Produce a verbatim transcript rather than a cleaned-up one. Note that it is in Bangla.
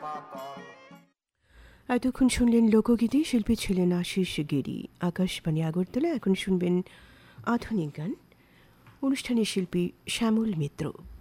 এতক্ষণ শুনলেন লোকগীতি, শিল্পী ছিলেন আশিস গিরি। আকাশবাণী আগরতলা। এখন শুনবেন আধুনিক গান, অনুষ্ঠানের শিল্পী শ্যামল মিত্র।